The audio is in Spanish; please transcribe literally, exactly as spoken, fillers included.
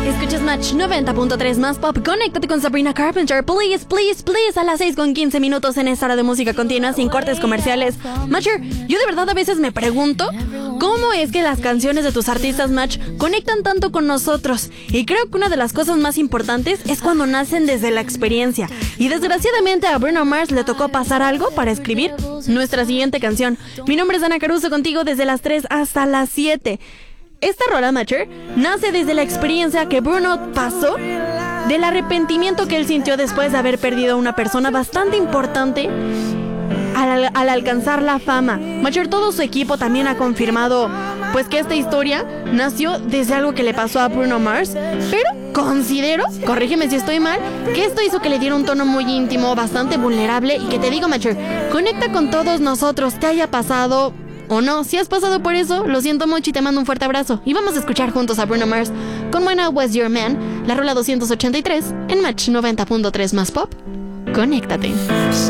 Escuchas Match noventa punto tres más pop. Conéctate con Sabrina Carpenter. Please, please, please. A las seis con quince minutos en esta hora de música continua sin cortes comerciales. Matcher, yo de verdad a veces me pregunto cómo es que las canciones de tus artistas, Match, conectan tanto con nosotros. Y creo que una de las cosas más importantes es cuando nacen desde la experiencia. Y desgraciadamente a Bruno Mars le tocó pasar algo para escribir nuestra siguiente canción. Mi nombre es Ana Caruso, contigo desde las tres hasta las siete. Esta rola, Matcher, nace desde la experiencia que Bruno pasó, del arrepentimiento que él sintió después de haber perdido a una persona bastante importante al, al alcanzar la fama. Matcher, todo su equipo también ha confirmado pues que esta historia nació desde algo que le pasó a Bruno Mars, pero considero, corrígeme si estoy mal, que esto hizo que le diera un tono muy íntimo, bastante vulnerable, y que te digo, Matcher, conecta con todos nosotros, te haya pasado o no. Si has pasado por eso, lo siento mucho y te mando un fuerte abrazo. Y vamos a escuchar juntos a Bruno Mars con When I Was Your Man, la rola doscientos ochenta y tres en Match noventa punto tres más pop. Conéctate.